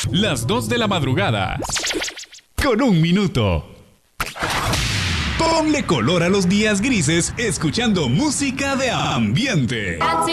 Las 2 de la madrugada. Con 1 minuto. Ponle color a los días grises escuchando música de ambiente.